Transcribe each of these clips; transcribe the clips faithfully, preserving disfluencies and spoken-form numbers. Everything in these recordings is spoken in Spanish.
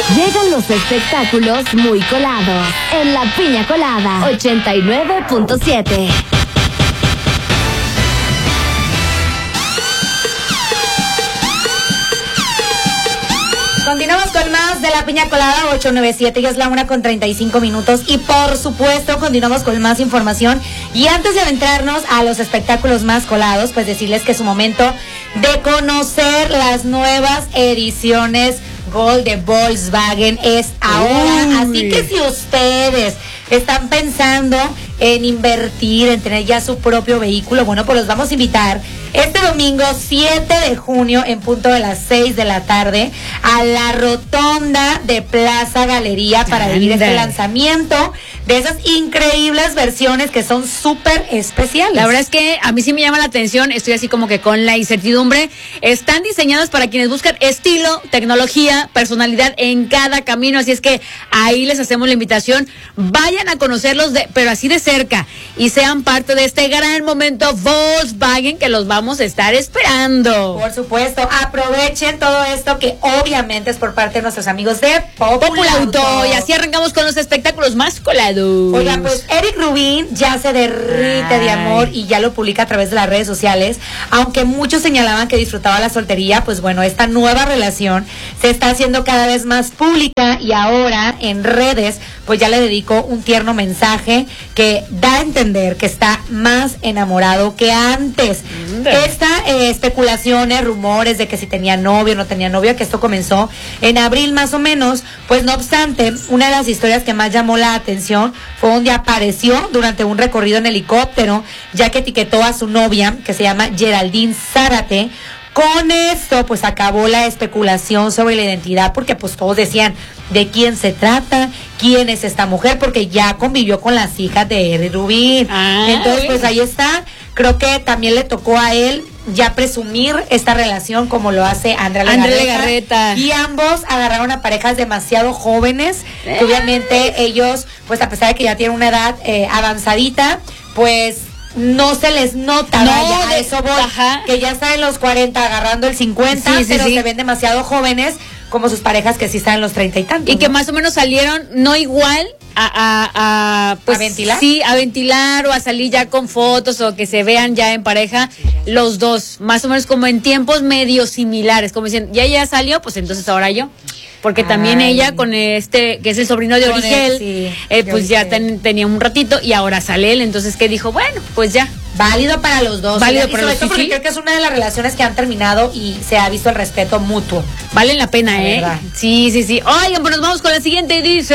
Llegan los espectáculos muy colados en La Piña Colada ochenta y nueve punto siete. Continuamos con más de La Piña Colada ocho noventa y siete, ya es la una con treinta y cinco minutos y por supuesto continuamos con más información. Y antes de adentrarnos a los espectáculos más colados, pues decirles que es su momento de conocer las nuevas ediciones Gold de Volkswagen es ahora. Uy. Así que si ustedes están pensando en invertir, en tener ya su propio vehículo, bueno, pues los vamos a invitar este domingo siete de junio en punto de las seis de la tarde a la rotonda de Plaza Galería para vivir este lanzamiento de esas increíbles versiones que son súper especiales. La verdad es que a mí sí me llama la atención, estoy así como que con la incertidumbre. Están diseñadas para quienes buscan estilo, tecnología, personalidad en cada camino, así es que ahí les hacemos la invitación. Vayan a conocerlos, de, pero así de cerca, y sean parte de este gran momento Volkswagen que los vamos a estar esperando. Por supuesto, aprovechen todo esto que obviamente es por parte de nuestros amigos de Popular Auto. Y así arrancamos con los espectáculos más colados. Oigan, pues Eric Rubin ya se derrite Ay. de amor y ya lo publica a través de las redes sociales. Aunque muchos señalaban que disfrutaba la soltería, pues bueno, esta nueva relación se está haciendo cada vez más pública y ahora en redes pues ya le dedicó un tierno mensaje que da a entender que está más enamorado que antes. Mm. Esta eh, especulaciones, rumores de que si tenía novio o no tenía novio, que esto comenzó en abril más o menos, pues no obstante, una de las historias que más llamó la atención fue donde apareció durante un recorrido en helicóptero, ya que etiquetó a su novia, que se llama Geraldine Zárate. Con esto, pues acabó la especulación sobre la identidad, porque pues todos decían de quién se trata, quién es esta mujer, porque ya convivió con las hijas de Eric Rubin. Ah, Entonces, pues ahí está. Creo que también le tocó a él ya presumir esta relación como lo hace Andrea Legarreta. Legarreta. Y ambos agarraron a parejas demasiado jóvenes, que obviamente ellos, pues a pesar de que ya tienen una edad eh, avanzadita, pues no se les nota, no, vaya, a eso voy, ajá. que ya están en los cuarenta agarrando el cincuenta, sí, sí, pero sí. se ven demasiado jóvenes como sus parejas que sí están en los treinta y tantos. Y ¿no? que más o menos salieron no igual a, a, a, pues, ¿A ventilar? Sí, a ventilar o a salir ya con fotos o que se vean ya en pareja los dos, más o menos como en tiempos medio similares, como dicen, ya ella salió, pues entonces ahora yo. Porque Ay. también ella con este, que es el sobrino de con Origel, él, sí, eh, pues Origel. ya ten, tenía un ratito y ahora sale él, entonces que dijo, bueno, pues ya. Válido para los dos. Válido para los dos. Porque creo que es una de las relaciones que han terminado y se ha visto el respeto mutuo. Valen la pena, la ¿eh? Verdad. Sí, sí, sí. Oigan, pues nos vamos con la siguiente. Dice,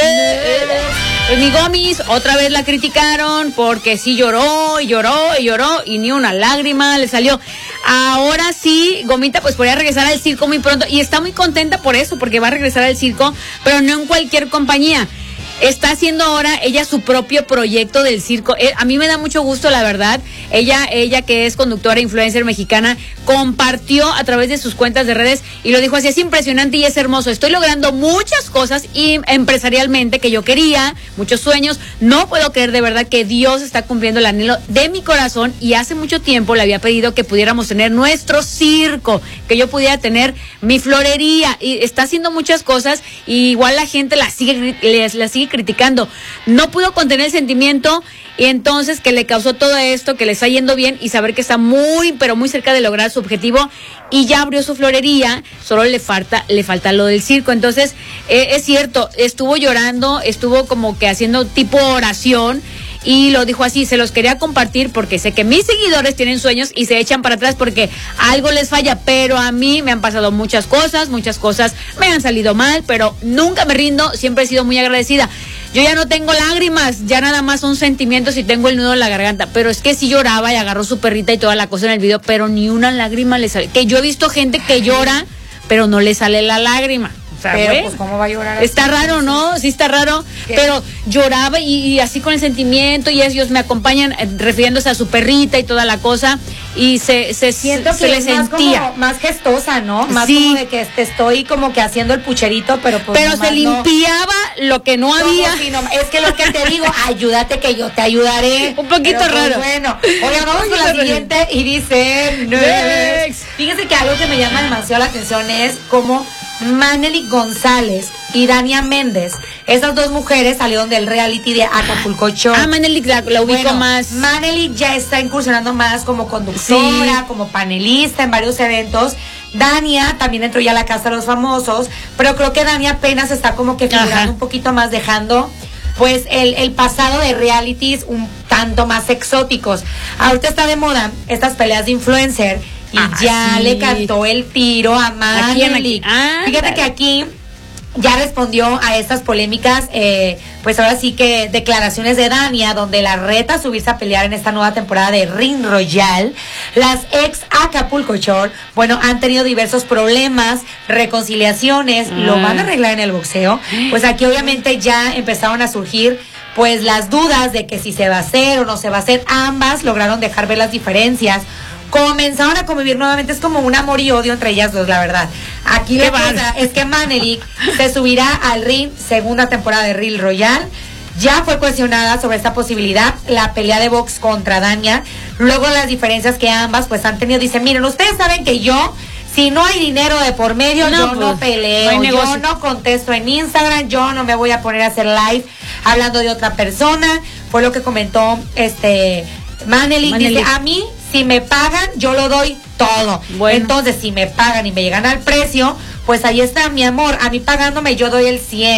no. mi Gomis, otra vez la criticaron porque sí lloró y lloró y lloró y ni una lágrima le salió. Ahora sí, Gomita, pues podría regresar al circo muy pronto y está muy contenta por eso, porque va a regresar al circo, pero no en cualquier compañía. Está haciendo ahora ella su propio proyecto del circo. Eh, a mí me da mucho gusto, la verdad. Ella, ella que es conductora e influencer mexicana, compartió a través de sus cuentas de redes y lo dijo así, es impresionante y es hermoso. Estoy logrando muchas cosas y empresarialmente que yo quería, muchos sueños. No puedo creer de verdad que Dios está cumpliendo el anhelo de mi corazón y hace mucho tiempo le había pedido que pudiéramos tener nuestro circo, que yo pudiera tener mi florería y está haciendo muchas cosas y igual la gente la sigue, les, la sigue criticando. No pudo contener el sentimiento y entonces que le causó todo esto, que le está yendo bien y saber que está muy, pero muy cerca de lograr su objetivo y ya abrió su florería, solo le falta, le falta lo del circo. Entonces, eh, es cierto, estuvo llorando, estuvo como que haciendo tipo oración y lo dijo así, se los quería compartir porque sé que mis seguidores tienen sueños y se echan para atrás porque algo les falla, pero a mí me han pasado muchas cosas, muchas cosas me han salido mal, pero nunca me rindo, siempre he sido muy agradecida. Yo ya no tengo lágrimas, ya nada más son sentimientos y tengo el nudo en la garganta, pero es que sí lloraba y agarró su perrita y toda la cosa en el video, pero ni una lágrima le sale. Que yo he visto gente que llora, pero no le sale la lágrima. O sea, pero güey, pues cómo va a llorar. Está así? Raro, ¿no? Sí está raro, ¿qué? Pero lloraba y, y así con el sentimiento y ellos me acompañan eh, refiriéndose a su perrita y toda la cosa y se, se siento se que le es sentía más, como, más gestosa, ¿no? Más sí. como de que te estoy como que haciendo el pucherito, pero pues pero se limpiaba no. lo que no, no había. Sí, no, es que lo que te digo, ayúdate que yo te ayudaré. Un poquito pero, raro. Pues, bueno, oigan, vamos con la siguiente y dice next. Fíjense que algo que me llama demasiado la atención es cómo Manelik González y Dania Méndez. Esas dos mujeres salieron del reality de Acapulco Shore. Ah, Manelik la, la ubico bueno, más. Manelik ya está incursionando más como conductora, sí. como panelista en varios eventos. Dania también entró ya a la Casa de los Famosos, pero creo que Dania apenas está como que figurando Ajá. un poquito más, dejando pues el, el pasado de realities un tanto más exóticos. Ahorita está de moda estas peleas de influencer y ah, ya sí. le cantó el tiro a Manelik. Ah, Fíjate dale. que aquí ya respondió a estas polémicas, eh, pues ahora sí que declaraciones de Dania, donde la reta a subirse a pelear en esta nueva temporada de Ring Royal. Las ex Acapulco Shore, bueno, han tenido diversos problemas, reconciliaciones, ah. lo van a arreglar en el boxeo. Pues aquí obviamente ya empezaron a surgir pues las dudas de que si se va a hacer o no se va a hacer. Ambas lograron dejar ver las diferencias. Comenzaron a convivir nuevamente, es como un amor y odio entre ellas dos, la verdad. Aquí la cosa es que Manelik se subirá al ring, segunda temporada de Ring Royal. Ya fue cuestionada sobre esta posibilidad, la pelea de box contra Dania. Luego las diferencias que ambas pues han tenido. Dicen, miren, ustedes saben que yo, si no hay dinero de por medio, no, yo pues, no peleo, no yo no contesto en Instagram, yo no me voy a poner a hacer live hablando de otra persona. Fue lo que comentó este Manelik. Manelik. Dice, a mí, si me pagan, yo lo doy todo. Bueno. Entonces, si me pagan y me llegan al precio, pues ahí está mi amor. A mí pagándome, yo doy el cien.